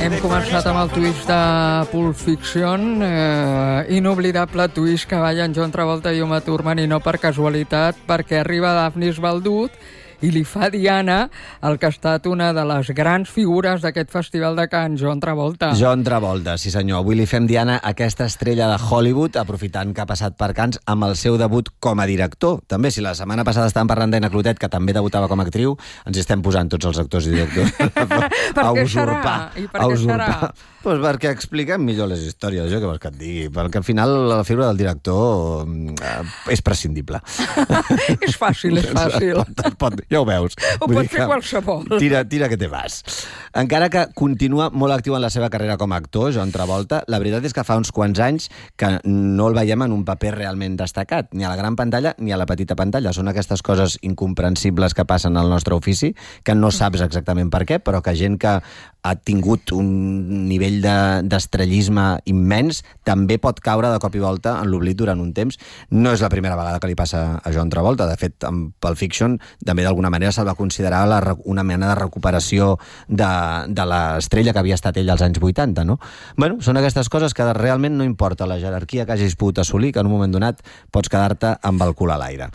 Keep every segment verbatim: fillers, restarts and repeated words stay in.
Hem començat amb el twist de Pulp Fiction, eh, inoblidable twist que ballen John Travolta i Uma Thurman, i no per casualitat, perquè arriba Daphnis Baldut i li fa Diana el que ha estat una de les grans figures d'aquest Festival de Cannes, John Travolta. John Travolta, sí senyor. Avui li fem Diana a aquesta estrella de Hollywood, aprofitant que ha passat per Cannes amb el seu debut com a director. També, si la setmana passada estàvem parlant d'Anna Clotet, que també debutava com a actriu, ens estem posant tots els actors i directors a usurpar. I per què serà? Pues perquè expliquem millor les històries, jo què vols que et digui, perquè al final la figura del director eh, és prescindible. És fàcil, és fàcil. Pot, pot, ja ho veus. Ho pot fer qualsevol. Tira, tira que te vas. Encara que continua molt actiu en la seva carrera com a actor, John Travolta, la veritat és que fa uns quants anys que no el veiem en un paper realment destacat, ni a la gran pantalla ni a la petita pantalla. Són aquestes coses incomprensibles que passen al nostre ofici, que no saps exactament per què, però que gent que ha tingut un nivell d'estrellisme de, immens també pot caure de cop i volta en l'oblit durant un temps. No és la primera vegada que li passa a John Travolta. De fet, amb Pulp Fiction també d'alguna manera se'l va considerar la, una mena de recuperació de, de l'estrella que havia estat ell als anys vuitanta, no? Bueno, són aquestes coses que realment no importa la jerarquia que hagis pogut assolir, que en un moment donat pots quedar-te amb el cul a l'aire.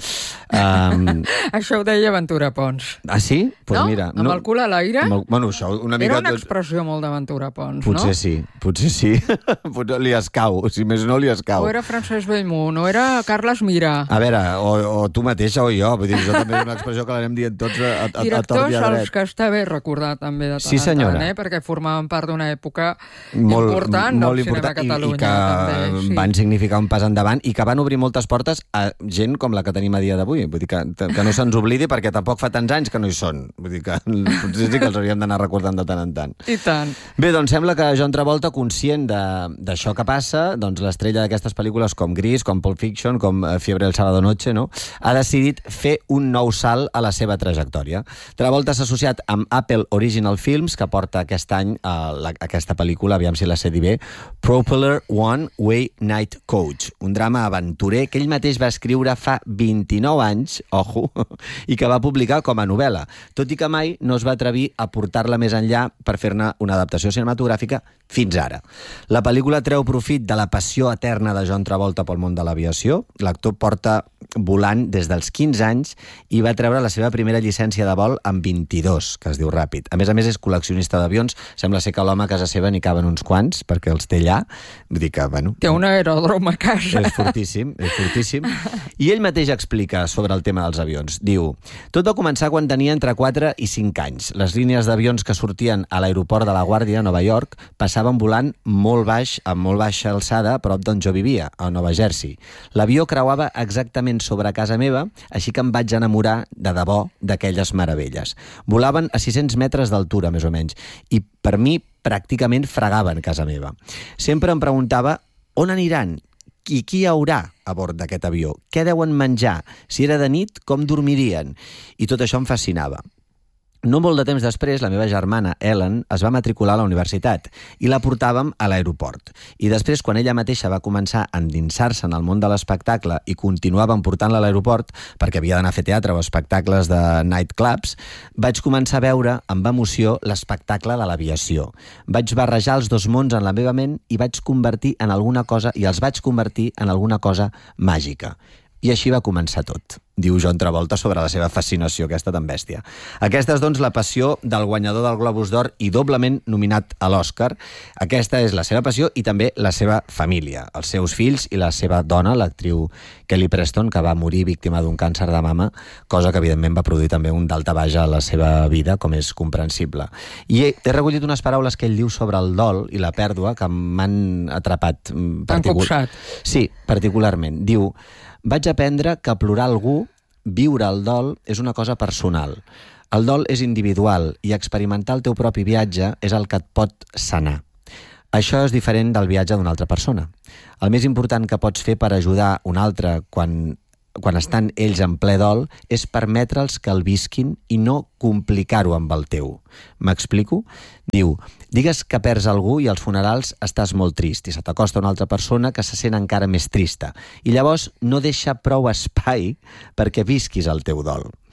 Um... Això ho deia Ventura Pons. Ah, sí? Pues no? Mira, amb no... el cul a l'aire? El... Bueno, això una mica... Era una expressió molt de Ventura Pons, potser no? Sí, potser sí. Potser li escau, si més no li escau. O era Francesc Bellmunt, o era Carles Mira. A veure, o, o tu mateixa o jo. Vull dir, això també és una expressió que l'anem dient tots a, a, a tort i a dret. Directors als que està bé recordar també de tant sí, en tant, eh? Perquè formaven part d'una època molt, important molt del important, cinema a Catalunya. I, i que també, sí. van significar un pas endavant i que van obrir moltes portes a gent com la que tenim a dia d'avui. Vull dir que, que no se'ns oblidi perquè tampoc fa tants anys que no hi són. Vull dir que potser sí que els hauríem d'anar recordant de tant en tant. I tant. Bé, doncs sembla que John Travolta, conscient d'això que passa, doncs l'estrella d'aquestes pel·lícules com Grease, com Pulp Fiction, com Fiebre del Sábado Noche, no? Ha decidit fer un nou salt a la seva trajectòria. Travolta s'ha associat amb Apple Original Films, que porta aquest any a la, aquesta pel·lícula, aviam si la sé dir bé, Propeller One Way Night Coach, un drama aventurer que ell mateix va escriure fa vint-i-nou anys, ojo, i que va publicar com a novel·la, tot i que mai no es va atrevir a portar-la més enllà per fer-ne una adaptació cinematogràfica fins ara. La pel·lícula treu profit de la passió eterna de John Travolta pel món de l'aviació. L'actor porta volant des dels quinze anys i va treure la seva primera llicència de vol amb vint-i-dos, que es diu ràpid. A més a més, és col·leccionista d'avions. Sembla ser que l'home a casa seva n'hi caben uns quants, perquè els té allà. Vull dir que, bueno... Té un aeròdrom a casa. És fortíssim, és fortíssim. I ell mateix explica sobre el tema dels avions. Diu, tot va començar quan tenia entre quatre i cinc anys. Les línies d'avions que sortien a l'aeroport de La Guàrdia, a Nova York, passaven volant molt baix, amb molt baixa alçada, a prop d'on jo vivia, a Nova Jersey. L'avió creuava exactament sobre casa meva, així que em vaig enamorar de debò d'aquelles meravelles. Volaven a sis-cents metres d'altura, més o menys, i per mi pràcticament fregaven casa meva. Sempre em preguntava on aniran i qui hi haurà a bord d'aquest avió, què deuen menjar, si era de nit, com dormirien, i tot això em fascinava. No molt de temps després, la meva germana, Ellen, es va matricular a la universitat i la portàvem a l'aeroport. I després, quan ella mateixa va començar a endinsar-se en el món de l'espectacle i continuàvem portant-la a l'aeroport, perquè havia d'anar a fer teatre o espectacles de nightclubs, vaig començar a veure amb emoció l'espectacle de l'aviació. Vaig barrejar els dos mons en la meva ment i vaig convertir en alguna cosa, i els vaig convertir en alguna cosa màgica. I així va començar tot, diu John Travolta sobre la seva fascinació aquesta tan bèstia. Aquesta és, doncs, la passió del guanyador del Globus d'Or i doblement nominat a l'Oscar. Aquesta és la seva passió i també la seva família, els seus fills i la seva dona, l'actriu Kelly Preston, que va morir víctima d'un càncer de mama, cosa que evidentment va produir també un daltabaix a la seva vida, com és comprensible. I he, he recollit unes paraules que ell diu sobre el dol i la pèrdua que m'han atrapat. T'han copsat. Sí, particularment. Diu... Vaig aprendre que plorar algú, viure el dol, és una cosa personal. El dol és individual i experimentar el teu propi viatge és el que et pot sanar. Això és diferent del viatge d'una altra persona. El més important que pots fer per ajudar un altre quan, quan estan ells en ple dol és permetre'ls que el visquin i no complicar-ho amb el teu. M'explico? Diu, digues que perds algú i als funerals estàs molt trist i se t'acosta una altra persona que se sent encara més trista i llavors no deixa prou espai perquè visquis el teu dol.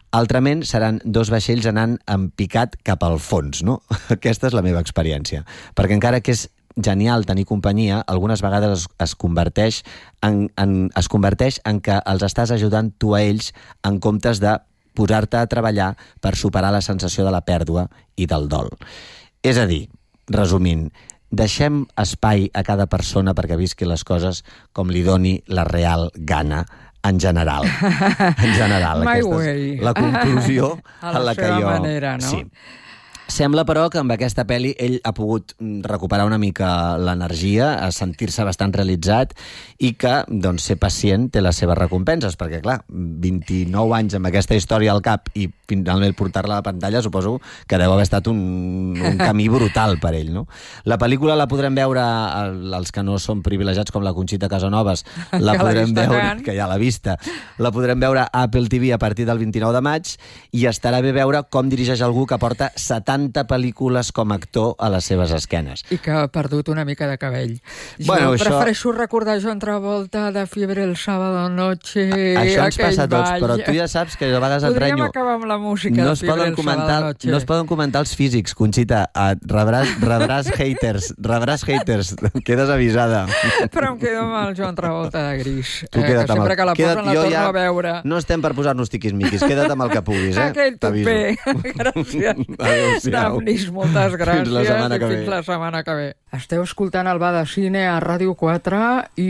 Altrament seran dos vaixells anant en picat cap al fons, no? Aquesta és la meva experiència. Perquè encara que és genial tenir companyia, algunes vegades es, es, converteix en, en, es converteix en que els estàs ajudant tu a ells en comptes de posar-te a treballar per superar la sensació de la pèrdua i del dol. És a dir, resumint, deixem espai a cada persona perquè visqui les coses com li doni la real gana en general. En general. My Aquesta way. és la conclusió a en la, la que seva jo... manera, no? Sí. Sembla, però, que amb aquesta pel·li ell ha pogut recuperar una mica l'energia, a sentir-se bastant realitzat i que, doncs, ser pacient té les seves recompenses, perquè, clar, vint-i-nou anys amb aquesta història al cap i finalment portar-la a la pantalla suposo que deu haver estat un, un camí brutal per ell, no? La pel·lícula la podrem veure, els que no són privilegiats com la Conxita Casanovas, la podrem veure, que ja l'ha vista, la podrem veure a Apple T V a partir del vint-i-nou de maig i estarà bé veure com dirigeix algú que porta setanta pel·lícules com a actor a les seves esquenes. I que ha perdut una mica de cabell. Jo bueno, prefereixo això... recordar John Travolta de Fiebre el sábado noche, això ens passa a tots, ball. però tu ja saps que a vegades Podríem entrenyo... acabar amb la música no de Fiebre el sábado noche. No es poden comentar els físics, Conxita. Rebràs, rebràs haters, rebràs haters. Quedes avisada. Però em quedo amb el John Travolta de gris. Tu eh, que queda't amb sempre el... que la queda't, posen la torno ja... a veure. No estem per posar-nos tiquis-miquis, queda't amb el que puguis, eh? Aquell tupé. Gràcies. Adéu-siau. Dafnis, moltes gràcies. Fins la setmana que ve. Fins la setmana que ve. Esteu escoltant el Va de Cine a Ràdio quatre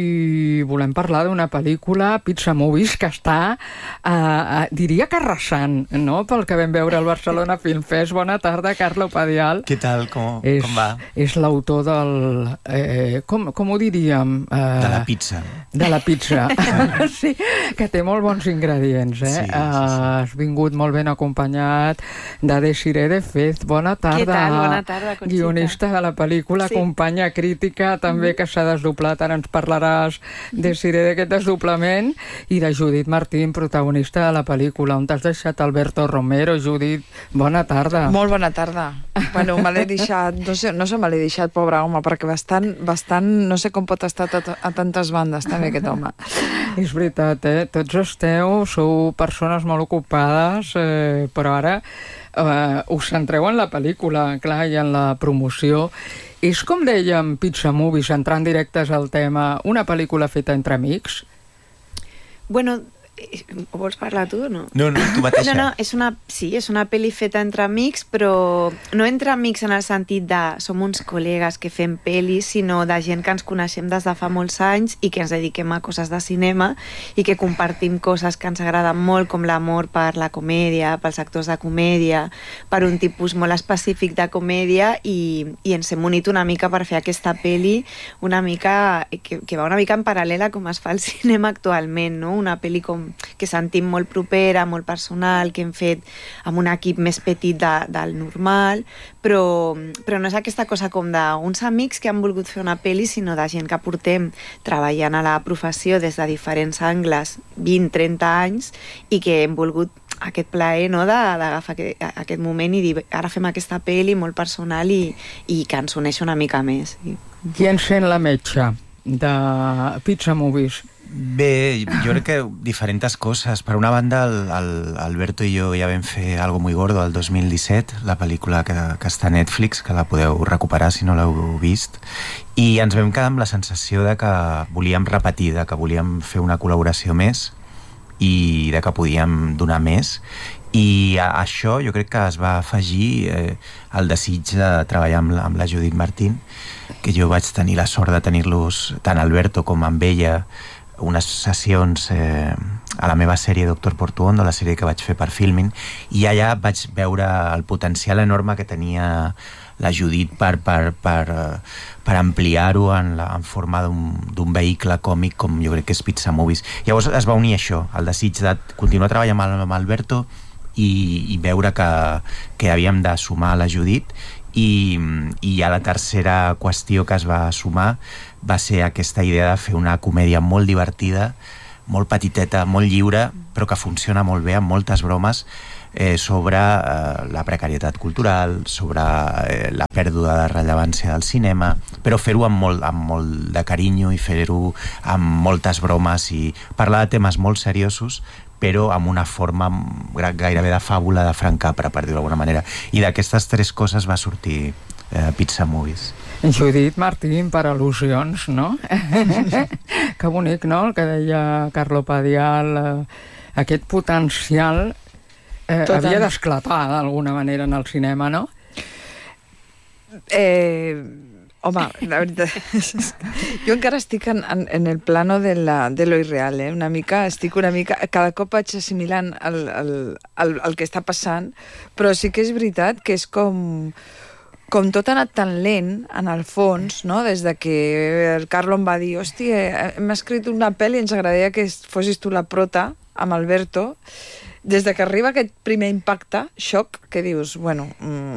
i volem parlar d'una pel·lícula, Pizza Movies, que està, eh, eh, diria que arrasant, no?, pel que vam veure al Barcelona Film Fest. Bona tarda, Carlo Padial. Què tal? Com, és, com va? És l'autor del... Eh, com, com ho diríem? Eh, de la pizza. De la pizza. Sí, que té molt bons ingredients, eh? Sí, sí, sí. Uh, has vingut molt ben acompanyat de Desiré de Fez. Bona tarda. Què tal? Bona tarda, Conxita. Guionista de la pel·lícula, sí. companya crítica, també, que s'ha desdoblat. Ara ens parlaràs, Desiré, d'aquest desdoblament, i de Judit Martín, protagonista de la pel·lícula. On t'has deixat Alberto Romero? Judit, bona tarda. Molt bona tarda. Bueno, me l'he deixat, no sé, no sé me l'he deixat, pobre home, perquè bastant, bastant, no sé com pot estar a, a tantes bandes, també, aquest home. És veritat, eh? Tots esteu, sou persones molt ocupades, eh, però ara eh, us centreu en la pel·lícula, clar, i en la promoció. És, com dèiem, Pizza Movies, entrant directes al tema, una pel·lícula feta entre amics? Bueno, ho vols parlar tu o no? No, no, tu mateixa. No, no, és una, sí, és una pel·li feta entre amics, però no entre amics en el sentit de som uns col·legues que fem pel·lis, sinó de gent que ens coneixem des de fa molts anys i que ens dediquem a coses de cinema i que compartim coses que ens agraden molt, com l'amor per la comèdia, pels actors de comèdia, per un tipus molt específic de comèdia, i, i ens hem unit una mica per fer aquesta pel·li una mica, que, que va una mica en paral·lel a com es fa el cinema actualment, no? Una pel·li com que sentim molt propera, molt personal, que hem fet amb un equip més petit de, del normal, però, però no és aquesta cosa com d'uns amics que han volgut fer una pel·li, sinó de gent que portem treballant a la professió des de diferents angles, vint trenta anys, i que hem volgut aquest plaer, no?, d'agafar aquest, aquest moment i dir, ara fem aquesta pel·li molt personal i, i que ens uneix una mica més. Qui encén la metxa de Pizza Movies? Bé, jo crec que diferents coses. Per una banda, el, el Alberto i jo ja vam fer Algo muy gordo el dos mil disset, la pel·lícula que, que està a Netflix, que la podeu recuperar si no l'heu vist, i ens vam quedar amb la sensació de que volíem repetir, de que volíem fer una col·laboració més i de que podíem donar més. I a això jo crec que es va afegir eh, el desig de treballar amb la, amb la Judit Martín, que jo vaig tenir la sort de tenir-los, tant Alberto com amb ella, unes sessions eh, a la meva sèrie Doctor Portuondo, la sèrie que vaig fer per Filmin, i allà vaig veure el potencial enorme que tenia la Judit per, per, per, per ampliar-ho en, la, en forma d'un vehicle còmic com jo crec que és Pizza Movies. Llavors es va unir això, el desig de continuar treballant amb, amb Alberto i, i veure que, que havíem de sumar la Judit, i, i a la tercera qüestió que es va sumar va ser aquesta idea de fer una comèdia molt divertida, molt petiteta, molt lliure, però que funciona molt bé, amb moltes bromes, eh, sobre eh, la precarietat cultural, sobre eh, la pèrdua de rellevància del cinema, però fer-ho amb, molt, amb molt de carinyo i fer-ho amb moltes bromes i parlar de temes molt seriosos, però amb una forma gairebé de fàbula de Frank Capra, per dir-ho d'alguna manera. I d'aquestes tres coses va sortir eh, Pizza Movies. Judit Martín, per al·lusions, no? Que bonic, no?, el que deia Carlo Padial, eh, aquest potencial eh, havia d'esclatar d'alguna manera en el cinema, no? Eh, home, la veritat és que jo encara estic en, en, en el plano de, la, de lo irreal, eh? Una mica, estic una mica, cada cop vaig assimilant el, el, el, el que està passant, però sí que és veritat que és com... com tot ha anat tan lent, en el fons, no? Des de que el Carlo em va dir, hòstia, hem escrit una pel·li i ens agradaria que fossis tu la prota, amb Alberto, des de que arriba aquest primer impacte, xoc, que dius, bueno,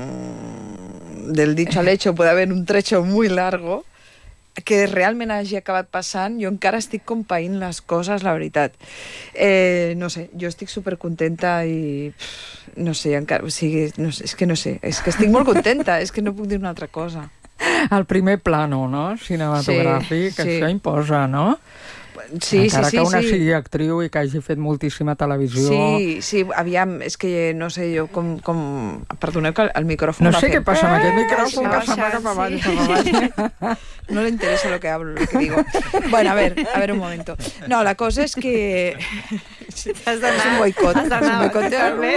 mmm, del dicho al hecho puede haver un trecho muy largo, que realment hagi acabat passant, jo encara estic compaint les coses, la veritat. Eh, no sé, jo estic supercontenta i pff, no sé, encara, o sigui, no sé, és que no sé, és que estic molt contenta, és que no puc dir una altra cosa. El primer plano, no?, cinematogràfic, sí, sí. Això imposa, no? Sí, encara sí, sí, que una sí. sigui actriu i que hagi fet moltíssima televisió. Sí, sí, aviam, és que no sé jo com... com... Perdoneu que el micròfon no va sé fer... què passa amb aquest micròfon, Eh, que se'n va cap avall, sí. cap avall. No le interesa lo que hablo, lo que digo. Bueno, a ver, a ver un momento. No, la cosa es que... Es un boicot. Es un boicot.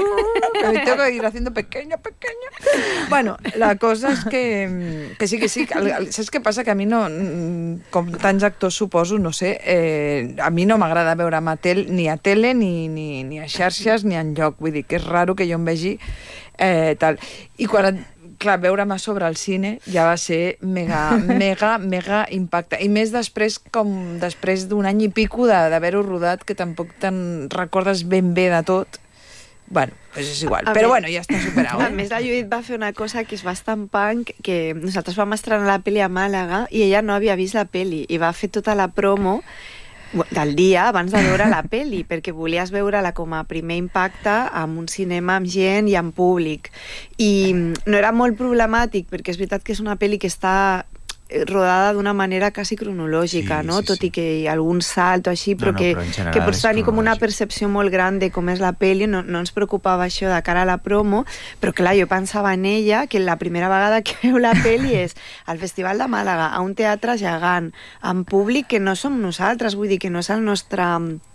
Me tengo que ir haciendo pequeña, pequeña. Bueno, la cosa és que, que sí, que sí. El, el, saps què passa? Que a mi no... Com tants actors suposo, no sé, eh, a mi no m'agrada veure a tel, ni a tele, ni, ni, ni a xarxes, ni enlloc. Vull dir que és raro que jo em vegi eh, tal. I quan... clar, veure'm a sobre al cine ja va ser mega, mega, mega impacte. I més després, com després d'un any i pico d'haver-ho rodat, que tampoc te'n recordes ben bé de tot. Bueno, pues és igual. A Però més, bueno, ja està superat. A més, la Judit va fer una cosa que és bastant punk, que nosaltres vam estrenar la pel·li a Màlaga i ella no havia vist la pel·li i va fer tota la promo del dia abans de veure la pel·li, perquè volies veure-la com a primer impacte en un cinema amb gent i amb públic. I no era molt problemàtic, perquè és veritat que és una pel·li que està rodada d'una manera quasi cronològica, sí, no? sí, Tot sí. i que hi ha algun salt o així, però, no, no, que, però en general que pots tenir com una cronològic. percepció molt gran de com és la pel·li, no, no ens preocupava això de cara a la promo, però clar, jo pensava en ella, que la primera vegada que veu la pel·li és al Festival de Màlaga, a un teatre gegant, amb públic que no som nosaltres, vull dir que no és el nostre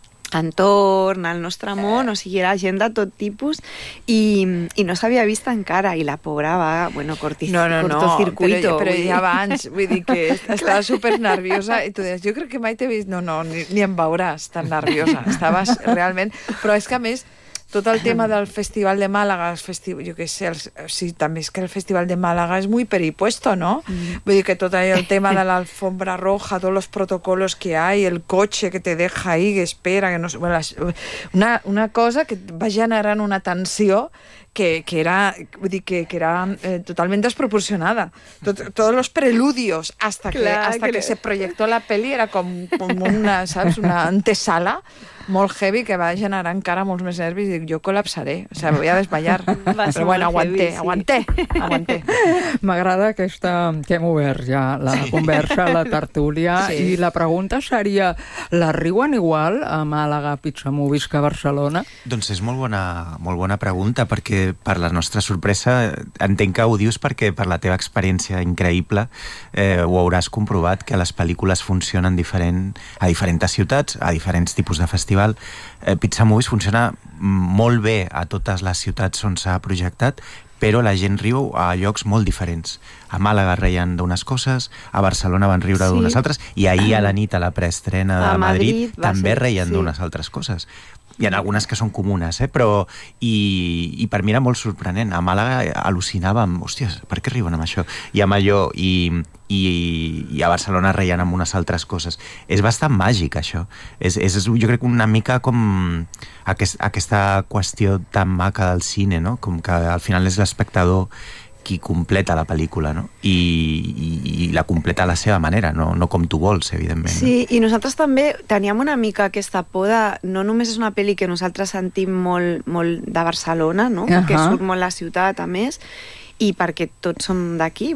entorn, al nostre món, o sigui, era gent de tot tipus i, i no s'havia vist encara i la pobra va, bueno, corti, No, no, no, cortocircuito. però, però vull dir. ja abans, vull dir que estava super nerviosa i tu deies, jo crec que mai t'he vist, no, no, ni, ni em veuràs tan nerviosa, estaves realment, però és que a més tot el tema del Festival de Màlaga, el festi... jo què sé, el... sí, també és que el Festival de Màlaga és muy peripuesto, ¿no? Mm. Vull dir que tot el tema de la alfombra roja, todos los protocolos que hay, el coche que te deja ahí, que espera, que no sé... Bueno, una, una cosa que va generant una tensió que, que era, vull dir, que, que era eh, totalment desproporcionada. Tot, todos los preludios hasta, que, Clar, hasta que... que se proyectó la peli era com, com una, saps, una antesala molt heavy que va generar encara molts més nervis i dic, jo col·lapsaré, o sigui, voy a desmayar. Però bueno, aguanté, sí. aguanté, aguanté. M'agrada aquesta... que hem obert ja la sí. conversa, la tertúlia, Sí. i la pregunta seria, la riuen igual a Màlaga Pizza Movies que a Barcelona? Doncs és molt bona, molt bona pregunta, perquè per la nostra sorpresa entenc que ho dius perquè per la teva experiència increïble eh, ho hauràs comprovat, que les pel·lícules funcionen diferent a diferents ciutats, a diferents tipus de festivals. Eh, Pizza Movies funciona molt bé a totes les ciutats on s'ha projectat, però la gent riu a llocs molt diferents. A Màlaga reien d'unes coses, a Barcelona van riure Sí. d'unes altres, i ahir a la nit a la preestrena de A Madrid, Madrid va també ser, reien sí. d'unes altres coses. Hi ha algunes que són comunes, eh? Però... I, I per mi era molt sorprenent. A Màlaga al·lucinàvem, hòsties, per què riuen amb això? I amb allò, i, i, i a Barcelona reien amb unes altres coses. És bastant màgic, això. És, és, jo crec que una mica com aquest, aquesta qüestió tan maca del cine, no? Com que al final és l'espectador qui completa la pel·lícula, no? I, i, i la completa a la seva manera, no, no com tu vols, evidentment. Sí, i nosaltres també teníem una mica aquesta por de... No només és una pel·li que nosaltres sentim molt, molt de Barcelona, no? Uh-huh. Que surt molt la ciutat, a més, i perquè tots som d'aquí,